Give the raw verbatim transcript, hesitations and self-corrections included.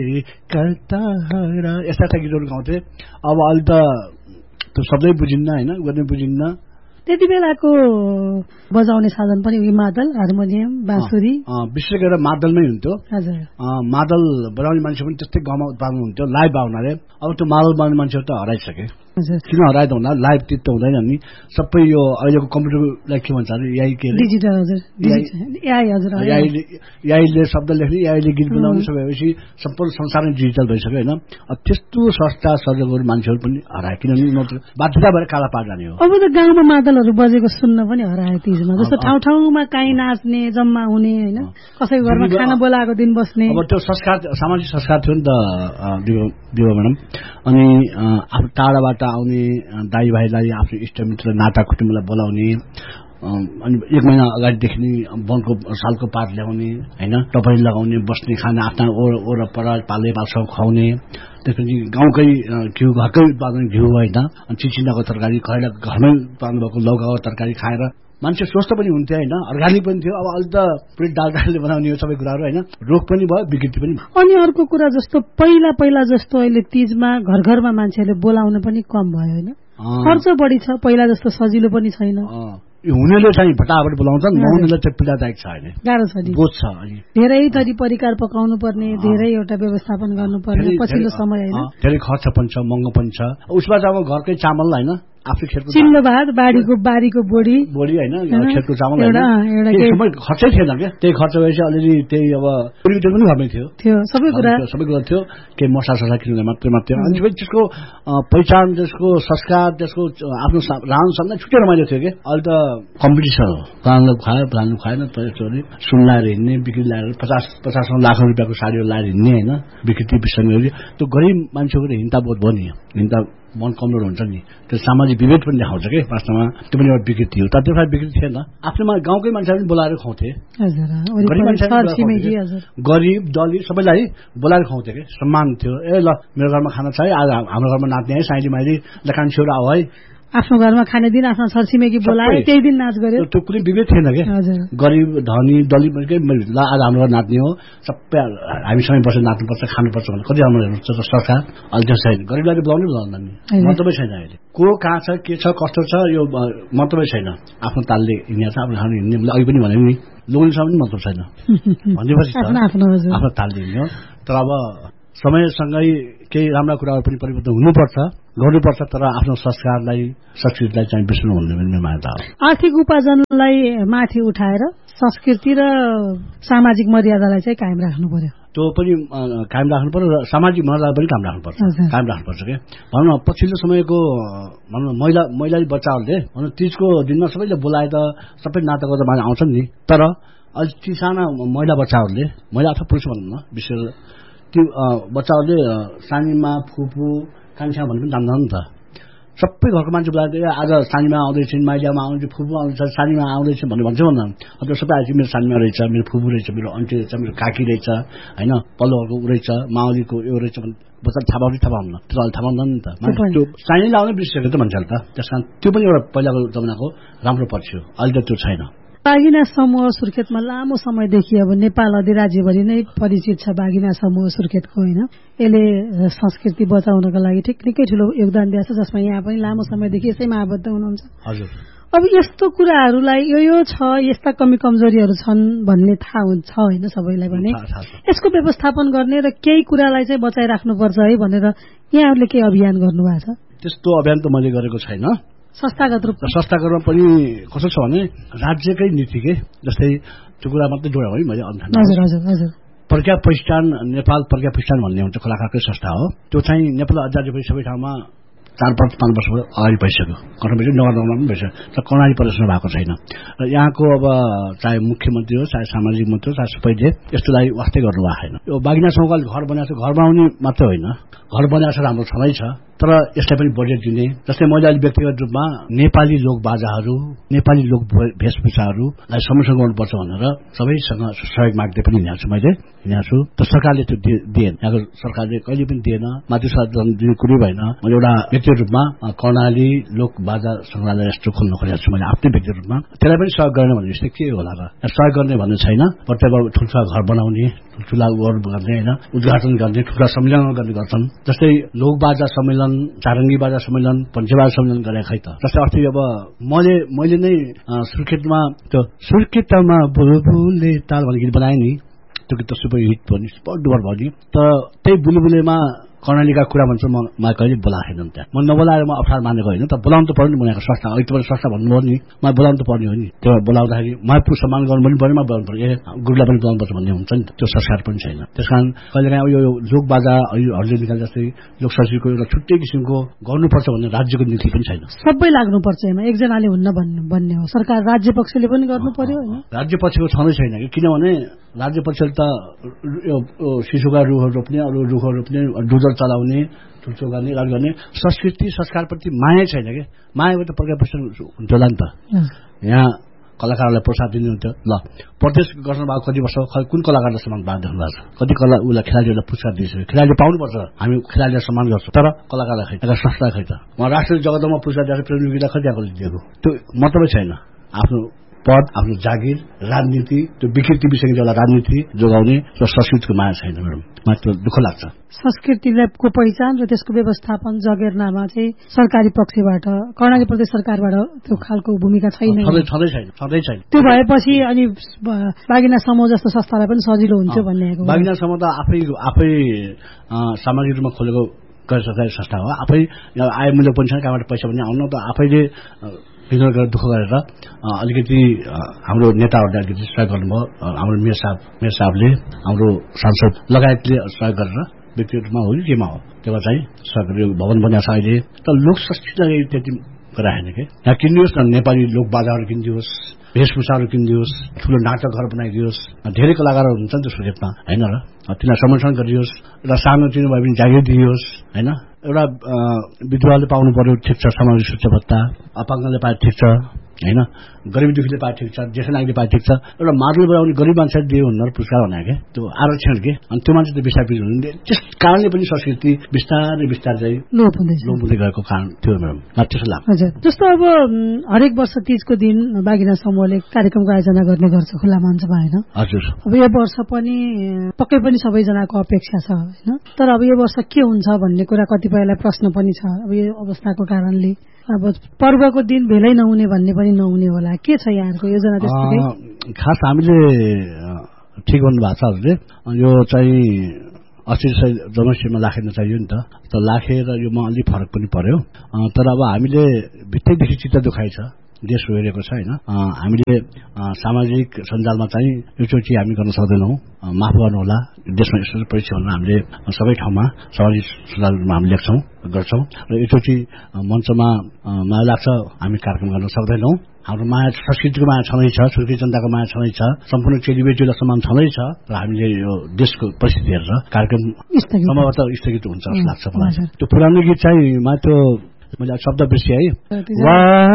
यस्ता यस्ता गीतहरू गाउँथे। अब अहिले त त्यो शब्दै बुझिन्न होइन, गर्ने बुझिन्न। त्यति बेलाको बजाउने साधन पनि मादल, हार्मोनियम, बाँसुरी, विशेष गरेर मादलमै हुन्थ्यो। हजुर, मादल बजाउने मान्छे पनि त्यस्तै गाउँमा उत्पादन हुन्थ्यो लाइभ आउनाले। अब त्यो मादल बजाउने मान्छेहरू त हराइसके। किन हराए त हुँदा लाइभ त्यति त हुँदैन नि, सबै यो अहिलेको कम्प्युटरलाई के भन्छ अरे एआई, के डिजिटल, हजुर एआई, हजुर एआईले शब्द लेख्ने, एआईले गीत बनाउने, सबै भएपछि सम्पूर्ण संसार नै डिजिटल भइसक्यो होइन। अब त्यस्तो संस्था सर्जकहरू मान्छेहरू पनि हराए, किनभने उनीहरू बाध्यता भएर काला पार जाने हो। अब त गाउँमा मादलहरू बजेको सुन्न पनि हराए तीजमा, जस्तो ठाउँ ठाउँमा काहीँ नाच्ने, जम्मा हुने होइन, कसैको घरमा खाना बोलाएको दिन बस्ने। अब त्यो संस्कार, सामाजिक संस्कार थियो नि त दिवा म्याडम। अनि आफ्नो टाढाबाट आउने दाइ भाइलाई, आफ्नो इष्टमित्र नाता कुटुम्बलाई बोलाउने, अनि एक महिना अगाडिदेखि नै वनको सालको पात ल्याउने होइन, टपरी लगाउने, बस्ने, खाना आफ्ना वरपर पाले पाल्छौ खुवाउने। त्यसपछि गाउँकै घिउ, घरकै उत्पादन घिउ होइन, अनि चिचिन्डाको तरकारी, खैला घरमै उत्पादन भएको लौकाको तरकारी खाएर मान्छे स्वस्थ पनि हुन्थ्यो होइन, अर्ग्यानिक पनि थियो। अब अहिले त पुरै डालडालले बनाउने हो सबै कुराहरू होइन, रोग पनि भयो, विकृति पनि। अनि अर्को कुरा जस्तो पहिला पहिला जस्तो अहिले तीजमा घर घरमा मान्छेहरूले बोलाउन पनि कम भयो होइन, खर्च बढी छ, पहिला जस्तो सजिलो पनि छैन। हुनेले चाहिँ फटाफट बोलाउँछन्, नहुनेले चाहिँ पीडादायक छ, अहिले गाह्रो छ, बोझ छ। धेरै थरी परिकार पकाउनु पर्ने, धेरै एउटा व्यवस्थापन गर्नुपर्ने पछिल्लो समय होइन, धेरै खर्च पनि छ, महँगो पनि छ। उसमा चाहिँ अब घरकै चामल होइन, आफ्नो खेतको चिल्लो भात, बारीको बारीको बोडी बोडी होइन, खेतको चामल खर्चै थिएन क्या। त्यही खर्च भएपछि अलिअलि त्यही अब त्यो पनि घरमै थियो थियो सबै कुरा सबै कुरा थियो, केही मसला ससा किन्नु मात्रै मात्रै। अनि त्यसको पहिचान, त्यसको संस्कार, त्यसको आफ्नो रहन सहन छुट्टै रमाइलो थियो कि। अहिले त कम्पिटिसन हो, प्लानले खुवायो प्लानले खुवाएन, सुन लाएर हिँड्ने, बिक्री लाएर पचास पचास लाख रुपियाँको साडीहरू लाएर हिँड्ने होइन, विकृति विषय त्यो गरिब मान्छेको हिंता बोध भयो नि, हिंता मन कमजोर हुन्छ नि, त्यो सामाजिक विभेद पनि देखाउँछ कि वास्तवमा, त्यो पनि एउटा विकृति हो। तर त्यो विकृति थिएन, आफ्नोमा गाउँकै मान्छेहरू बोलाएर खुवाउँथे, गरिब दलित सबैलाई बोलाएर खुवाउँथे कि, सम्मान थियो। ए ल मेरो घरमा खाना छ है, आज हाम्रो घरमा नाच्ने है, साइली माइली लकान छेउरा आऊ है, आफ्नो घरमा खाने दिन आफ्नो छरछिमेकी बोलाएर त्यही दिन नाच गर्यो। त्यो कुनै विभेद थिएन कि, गरिब धनी दलित ल आज हाम्रो घर नाच्ने हो, सबै हामीसँगै बसेर नाच्नुपर्छ, खानुपर्छ भनेर कति राम्रो हुन्छ सरकार। अहिले त्यो छैन, गरिबलाई बोलाउनै बोलाउँदैन नि, मतलबै छैन। अहिले को कहाँ छ, के छ, कस्तो छ, यो मतलबै छैन। आफ्नो तालले हिँड्ने छ, आफ्नो खानु हिँड्ने, अघि पनि भने नि लोग्नेसँग पनि मतलब छैन भनेपछि आफ्नो तालले हिँड्ने हो। तर अब समयसँगै केही राम्रा कुराहरू पनि परिवर्तन हुनुपर्छ, गर्नुपर्छ, तर आफ्नो संस्कारलाई, संस्कृतिलाई चाहिँ बिर्सनु हुँदैन भन्ने मान्यता हो। आर्थिक उपार्जनलाई माथि उठाएर संस्कृति र सामाजिक मर्यादालाई चाहिँ कायम राख्नु पर्यो, त्यो पनि कायम राख्नु पर्यो, र सामाजिक मर्यादा पनि कायम राख्नुपर्छ कायम राख्नुपर्छ क्या। भनौँ न पछिल्लो समयको भनौँ न महिला महिला बच्चाहरूले भनौँ तीजको दिनमा सबैले बोलाए त सबै नाता गर्दा मान्छे आउँछन् नि, तर अहिले ती साना महिला बच्चाहरूले, महिला अथवा पुरुष भनौँ न, विशेष त्यो बच्चाहरूले सानीमा फुपू कान्छा भन्ने पनि जान्दैन नि त। सबै घरको मान्छे बोलाएर आज सानीमा आउँदैछन्, माइलियामा आउँछ, फुपू आउँछ, सानीमा आउँदैछ भनेर भन्छ भन्न। अन्त सबै आएपछि मेरो सानीमा रहेछ, मेरो फुपू रहेछ, मेरो आन्टी रहेछ, मेरो काकी रहेछ होइन, पल्लोहरूको ऊ रहेछ, माउलीको यो रहेछ भने बच्चा थाहा पाउने थाहा पाउनु, त्यो अहिले थाहा पाउँदैन नि त। त्यो सानीले आउने बिर्सिसक्यो त मान्छेहरू त, त्यस कारण त्यो पनि एउटा पहिलाको जमानाको राम्रो पक्ष हो, अहिले त त्यो छैन। बागिना समूह सुर्खेतमा लामो समयदेखि अब नेपाल अधिराज्यभरि नै परिचित छ बागिना समूह सुर्खेतको होइन, यसले संस्कृति बचाउनको लागि ठिक निकै ठुलो योगदान दिएको छ, जसमा यहाँ पनि लामो समयदेखि यसैमा आबद्ध हुनुहुन्छ। हजुर, अब यस्तो कुराहरूलाई यो यो छ, यस्ता कमी कमजोरीहरू छन् भन्ने थाहा हुन्छ होइन सबैलाई, भने यसको व्यवस्थापन गर्ने र केही कुरालाई चाहिँ बचाइराख्नुपर्छ है भनेर यहाँहरूले केही अभियान गर्नुभएको छ? त्यस्तो अभियान त मैले गरेको छैन। संस्थागत रूपमा संस्थागत रूपमा पनि कस्तो छ भने राज्यकै नीति के, जस्तै त्यो कुरा मात्रै जोड्यो है मैले अन्त प्रज्ञा प्रतिष्ठान, नेपाल प्रज्ञा प्रतिष्ठान भन्ने हुन्छ, कलाकारकै संस्था हो। त्यो चाहिँ नेपाल अधिराज्यभरि सबै ठाउँमा चार पाँच पाँच वर्ष अगाडि भइसक्यो, कठोर नगरगाउँमा पनि भइसक्यो, तर कर्णाली प्रदर्शन भएको छैन। र यहाँको अब चाहे मुख्यमन्त्री हो, चाहे सामाजिक मन्त्री हो, चाहे सबैले यस्तोलाई वास्तै गर्नुभएको छैन। यो बागिना समूहले घर बनाएको छ, घर बनाउने मात्रै होइन, घर बनाएको छ राम्रो छँदै छ, तर यसलाई पनि बजेट दिने। जस्तै मैले अहिले व्यक्तिगत रूपमा नेपाली लोक बाजाहरू, नेपाली लोक वेशभूषाहरूलाई संरक्षण गर्नुपर्छ भनेर सबैसँग सहयोग माग्दै पनि हिँडेको छु मैले हिँडेको छु। त सरकारले त्यो दिएन, यहाँको सरकारले कहिले पनि दिएन, मातृसाथ दिने कुरै भएन। मैले एउटा व्यक्तिगत रूपमा कर्णाली लोक बाजा संग्रहालय यस्तो खोल्न खोजेको छु मैले आफ्नै व्यक्तिगत रूपमा। त्यसलाई पनि सहयोग गर्ने भने जस्तै के होला र, सहयोग गर्ने भन्ने छैन। प्रत्येक ठुल्ठुला घर बनाउने, ठुल्ठुला उहरू गर्ने होइन, उद्घाटन गर्ने, ठुल्ठुला सम्मेलन गर्ने गर्छन्। जस्तै लोक बाजा सम्मेलन, चारङ्गी बाजा सम्मेलन, पञ्चबाजा सम्मेलन गरे खै त। जस्तै अस्ति अब मैले मैले नै सुर्खेतमा त्यो सुर्खेतमा बुलबुले ताल भन्ने गीत बनाएँ नि, त्यो गीत त सुपर हिट भयो नि, सुपर डुपर भयो नि। त त्यही बुलबुलेमा कर्णालीका कुरा भन्छ, म मलाई कहिले बोलाएको छैन त्यहाँ। म नबोलाएर म अप्ठ्यारो मानेको होइन, त बोलाउनु त पर्यो नि। बनाएको संस्था अहिले तपाईँ संस्था भन्नुभयो नि, मलाई बोलाउनु त पर्ने हो नि। त्यो बोलाउँदाखेरि महत्त्व सम्मान गर्नु पनि पर्यो, म बोलाउनु पर्यो, ए गुरुलाई पनि बोलाउनुपर्छ भन्ने हुन्छ नि। त्यो संस्कार पनि छैन। त्यस कारण कहिलेकाहीँ यो लोक बाजा हरूले निकाले जस्तै लोक संस्कृतिको एउटा छुट्टै किसिमको गर्नुपर्छ भन्ने राज्यको नीति पनि छैन। सबै लाग्नुपर्छ होइन, एकजनाले हुन्न भन्ने हो। सरकार राज्य पक्षले पनि गर्नु पर्यो होइन। राज्य पक्षको छँदै छैन कि, किनभने राज्य पक्षले त यो शिशुका रुखहरू रोप्ने, अरू रुखहरू रोप्ने, डुजर चलाउने, ठुल्ठुलो गर्ने, राज गर्ने, संस्कृति संस्कारप्रति माया छैन कि। मायाबाट प्रकार पैसा हुन्थ्यो होला नि त। यहाँ कलाकारलाई प्रोत्साहन दिनुहुन्थ्यो। ल प्रदेश गर्न भएको कति वर्ष कुन कलाकारलाई सम्मान पाएर देख्नु भएको छ? कति कला उसलाई खेलाडीहरूलाई पुरस्कार दिइसक्यो। खेलाडीले पाउनुपर्छ, हामी खेलाडीलाई सम्मान गर्छौँ, तर कलाकारलाई खै, एउटा संस्थालाई खै त। उहाँ राष्ट्रिय जगतमा पुरस्कार दिएको प्रतियोगिता खै दिएको दिएको, त्यो मतलबै छैन। आफ्नो पद, आफ्नो जागिर, राजनीति, त्यो विकृति विषयको एउटा राजनीति जोगाउने र संस्कृतिको माया छैन म्याडम। मलाई त्यो दुःख लाग्छ। संस्कृतिको पहिचान र त्यसको व्यवस्थापन जगेर्नामा चाहिँ सरकारी पक्षबाट, कर्णाली प्रदेश सरकारबाट त्यो खालको भूमिका छैन, छँदै छैन छँदै छैन। त्यो भएपछि अनि बागिना समूह जस्तो संस्थालाई पनि सजिलो हुन्थ्यो भन्ने। बागिना समूह त आफै आफै सामाजिक रूपमा खोलेको गैर सरकारी संस्था हो। आफै आय मूल्य पनि छैन, कहाँबाट पैसा पनि आउन, त आफैले विनोद गरेर दुःख गरेर अलिकति हाम्रो नेताहरूले अलिकति सहयोग गर्नुभयो। हाम्रो मेयर साहब मेयर साहबले हाम्रो सांसद लगायतले सहयोग गरेर व्यक्तिगत रूपमा हो कि केमा हो त्यो चाहिँ सहयोग भवन बनाएको छ अहिले। त लोक संस्कृतिलाई त्यति गराएन कि, यहाँ किनिदियोस् न, नेपाली लोक बाजाहरू किनिदियोस्, वेशभूषाहरू किनिदियोस्, ठुलो नाटकहरू बनाइदियोस्। धेरै कलाकारहरू हुन्छ नि त सुर्खेतमा होइन र, तिनीहरू संरक्षण गरियोस्, एउटा सानो तिनो भए पनि जागिर दियोस् होइन। एउटा विधवाले पाउनु पर्यो, ठिक छ, सामाजिक सुरक्षा भत्ता, अपाङ्गले पाए ठिक छ होइन, गरिब दुखीले पाए ठिक छ, ज्येष्ठ नागरिकले पाए ठिक छ। एउटा मार्बल बनाउने गरिब मान्छेले दियो भनेर पुरस्कार बनायो क्या, त्यो आरक्षण के। अनि त्यो मान्छे त विस्थापित हुनु, त्यस कारणले पनि संस्कृति बिस्तारै बिस्तारै चाहिँ लोप हुँदै गएको कारण थियो म्याडम, त्यसो लाग्छ। हजुर, जस्तो अब हरेक वर्ष तीजको दिन बागिना समूहले कार्यक्रमको आयोजना गर्ने गर्छ खुल्ला मञ्चमा होइन। हजुर, अब यो वर्ष पनि पक्कै पनि सबैजनाको अपेक्षा छ होइन, तर अब यो वर्ष के हुन्छ भन्ने कुरा कतिपयलाई प्रश्न पनि छ। अब यो अवस्थाको कारणले अब पर्वको दिन भेलै नहुने भन्ने पनि नहुने होला, के छ यहाँहरूको योजना त्यस्तै? खास हामीले ठिक भन्नुभएको छ हजुरले, यो चाहिँ अस्सी सय जनौषीमा लाखेन चाहियो नि त, त लाखेर योमा अलिक फरक पनि पर्यो। तर अब हामीले भित्रैदेखि चित्त दुखाइ छ, देश रोइरहेको छ होइन। हामीले सामाजिक सञ्जालमा चाहिँ योचोटि हामी गर्न सक्दैनौँ, माफ गर्नुहोला, देशमा यस्तो परिस्थिति भनेर हामीले सबै ठाउँमा सामाजिक सञ्जालमा हामी लेख्छौँ गर्छौँ र योचोटि मञ्चमा मलाई लाग्छ हामी कार्यक्रम गर्न सक्दैनौँ। हाम्रो माया संस्कृतिको माया छँदैछ, सुर्खेत जनताको माया छँदैछ, सम्पूर्ण चेलीबेटीलाई सम्मान छँदैछ र हामीले यो देशको परिस्थिति हेरेर कार्यक्रम सम्भवतः स्थगित हुन्छ जस्तो लाग्छ मलाई। त्यो पुरानो गीत चाहिँ मा त्यो मैले शब्द बिर्सिएँ है।